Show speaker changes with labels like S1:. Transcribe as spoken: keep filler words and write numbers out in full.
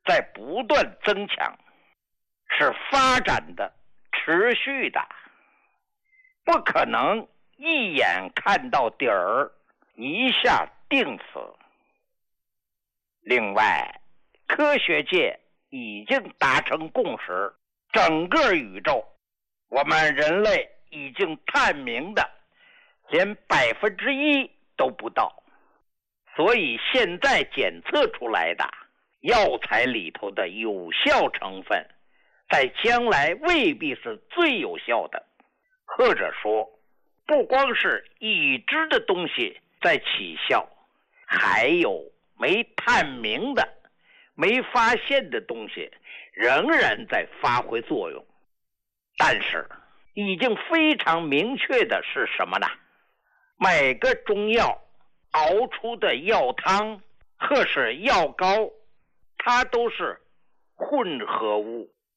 S1: 在不断增强，是发展的、持续的，不可能一眼看到底儿，一下定死。另外，科学界已经达成共识，整个宇宙，我们人类已经探明的连百分之一都不到，所以现在检测出来的药材里头的有效成分，在将来未必是最有效的，或者说，不光是已知的东西在起效，还有没探明的、没发现的东西仍然在发挥作用。但是已经非常明确的是什么呢？每个中药熬出的药汤或是药膏，它都是混合物，